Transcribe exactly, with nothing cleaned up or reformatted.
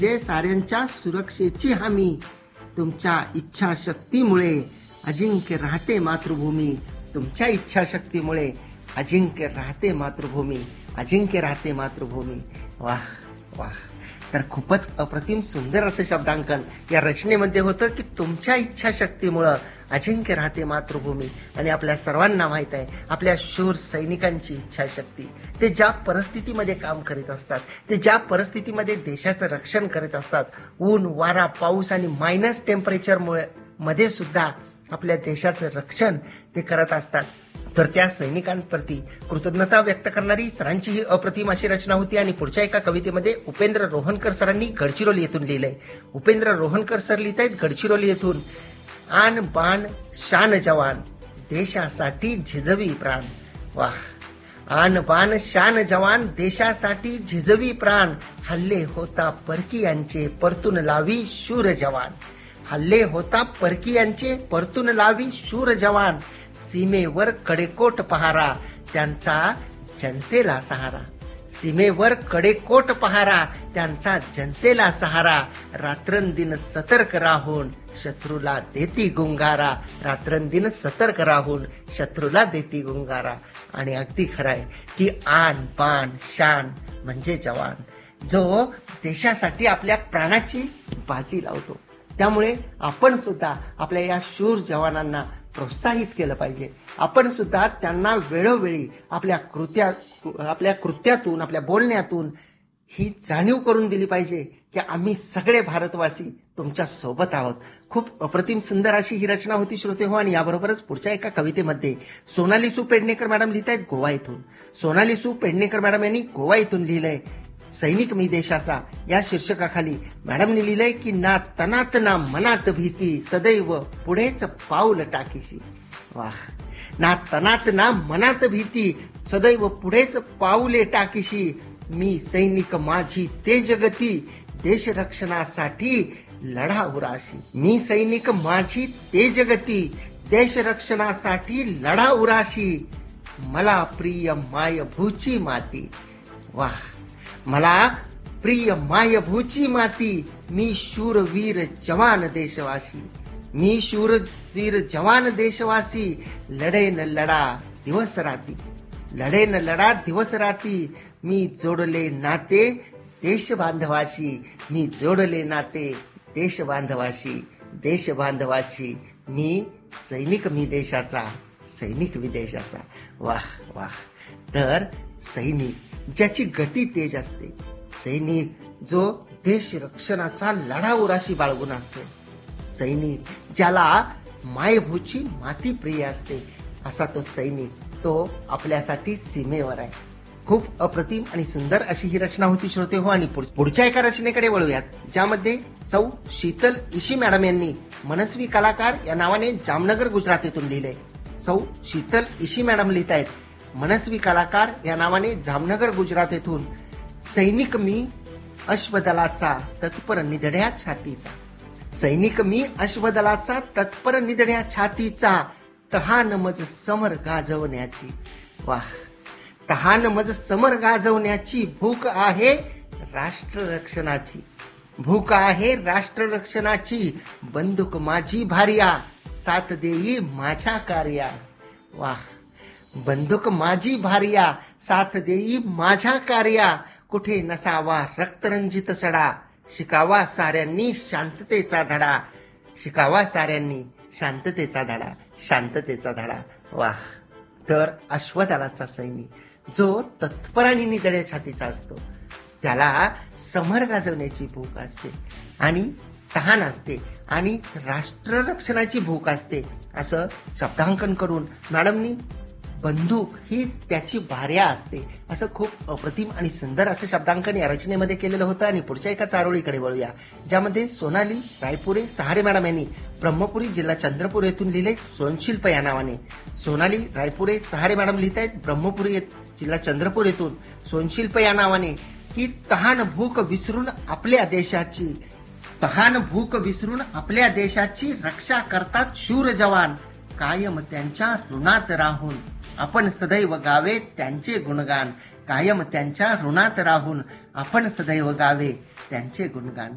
जे साऱ्यांच्या सुरक्षेची हमी, तुमच्या इच्छाशक्तीमुळे अजिंक्य राहते मातृभूमी. तुमच्या इच्छाशक्तीमुळे अजिंक्य राहते मातृभूमी, अजिंक्य राहते मातृभूमी. वाह वाह. तर खूपच अप्रतिम सुंदर असं शब्दांकन या रचनेमध्ये होतं की तुमच्या इच्छाशक्तीमुळं अजिंक्य राहते मातृभूमी. आणि आपल्या सर्वांना माहित आहे आपल्या शूर सैनिकांची इच्छाशक्ती, ते ज्या परिस्थितीमध्ये काम करीत असतात, ते ज्या परिस्थितीमध्ये देशाचं रक्षण करीत असतात, ऊन वारा पाऊस आणि मायनस टेम्परेचरमुळे मध्ये सुद्धा आपल्या देशाचं रक्षण ते करत असतात. तर त्या सैनिकांप्रती कृतज्ञता व्यक्त करणारी सरांची ही अप्रतिम अशी रचना होती. आणि पुढच्या एका कवितेमध्ये उपेंद्र रोहनकर सरांनी गडचिरोली येथून लिहिलंय. उपेंद्र रोहनकर सर लिहित आहेत गडचिरोली येथून, आन बाण शान जवान देशासाठी झिजवी प्राण. वाह. आन बाण शान जवान देशासाठी झिजवी प्राण, हल्ले होता परकीयांचे परतून लावी शूर जवान. हल्ले होता परकीयांचे परतून लावी शूर जवान, सीमेवर कडेकोट पहारा त्यांचा जनतेला सहारा. सीमेवर कडेकोट पहारा त्यांचा जनतेला सहारा, रात्रंदिन सतर्क राहून शत्रूला देती गुंगारा. रात्रंदिन सतर्क राहून शत्रूला देती गुंगारा. आणि अगदी खरं आहे की आन बाण शान म्हणजे जवान, जो देशासाठी आपल्या प्राणाची बाजी लावतो. त्यामुळे आपण सुद्धा आपल्या या शूर जवानांना प्रोत्साहित केलं पाहिजे. आपण सुद्धा त्यांना वेळोवेळी आपल्या कृत्या आपल्या कृत्यातून आपल्या बोलण्यातून ही जाणीव करून दिली पाहिजे की आम्ही सगळे भारतवासी तुमच्या सोबत आहोत. खूप अप्रतिम सुंदर अशी ही रचना होती श्रोते हो. आणि याबरोबरच पुढच्या एका कवितेमध्ये सोनाली सू पेडणेकर मॅडम लिहित आहेत गोवा इथून. सोनाली सू पेडणेकर मॅडम यांनी गोवा इथून लिहिलंय सैनिक मी देशाचा या शीर्षकाखाली. मॅडमने लिहिलंय की ना तनात ना मनात भीती, सदैव पुढेच पाऊल टाकीशी. वाह. ना तनात ना मनात भीती, सदैव पुढेच पाऊले टाकीशी, मी सैनिक माझी तेज गती देश रक्षणासाठी लढा उराशी. मी सैनिक माझी तेज गती देश रक्षणासाठी लढा उराशी, मला प्रिय मायभूची माती. वाह. मला प्रिय मायभूची माती, मी शूरवीर जवान देशवासी. मी शूरवीर जवान देशवासी, लढेन लढा दिवस राती. लढेन लढा दिवस राती, मी जोडले नाते देश बांधवाशी. मी जोडले नाते देश बांधवाशी, देश बांधवाशी. मी सैनिक मी देशाचा, सैनिक मी देशाचा. वाह वाह. तर सैनिक ज्याची गती तेज असते, सैनिक जो देश रक्षणाचा लढा उराशी बाळगून असतो, सैनिक ज्याला मायभूची माती प्रिय असते, असा तो सैनिक, तो आपल्यासाठी सीमेवर आहे. खूप अप्रतिम आणि सुंदर अशी ही रचना होती श्रोते हो. आणि पुढच्या एका रचनेकडे वळूयात, ज्यामध्ये सौ शीतल इशी मॅडम यांनी मनस्वी कलाकार या नावाने जामनगर गुजरात येथून लिहिलंय. सौ शीतल इशी मॅडम लिहित आहेत मनस्वी कलाकार या नावाने जामनगर गुजरात येथून, सैनिक मी अश्वदलाचा तत्पर निधड्या छातीचा. सैनिक मी अश्वदलाचा तत्पर निधड्या छातीचा, तहान मज समर गाजवण्याची. वाह. तहान मज समर गाजवण्याची, भूक आहे राष्ट्र रक्षणाची. भूक आहे राष्ट्र रक्षणाची, बंदूक माझी भार्या साथ देई माझ्या कार्या. वाह. बंदूक माझी भार्या साथ देई माझ्या कार्या, कुठे नसावा रक्तरंजित सडा, शिकावा साऱ्यांनी शांततेचा धडा. शिकावा साऱ्यांनी शांततेचा धडा, शांततेचा धडा. वाह. तर अश्वदलाचा सैनिक जो तत्पर आणि निधड्या छातीचा असतो, त्याला समर गाजवण्याची भूक असते आणि तहान असते आणि राष्ट्र रक्षणाची भूक असते, असं शब्दांकन करून मॅडमनी बंदूक ही त्याची भार्या असते असं खूप अप्रतिम आणि सुंदर असं शब्दांकन या रचनेमध्ये केलेलं होतं. आणि पुढच्या एका चारोळीकडे वळूया, ज्यामध्ये सोनाली रायपुरे सहारे मॅडम यांनी ब्रह्मपुरी जिल्हा चंद्रपूर येथून लिहिले सोनशिल्प या नावाने. सोनाली रायपुरे सहारे मॅडम लिहित आहेत ब्रह्मपुरी जिल्हा चंद्रपूर येथून सोनशिल्प या नावाने की तहान भूक विसरून आपल्या देशाची, तहान भूक विसरून आपल्या देशाची रक्षा करतात शूर जवान, कायम त्यांच्या ऋणात राहून आपण सदैव गावे त्यांचे गुणगान. कायम त्यांच्या ऋणात राहून आपण सदैव गावे त्यांचे गुणगान.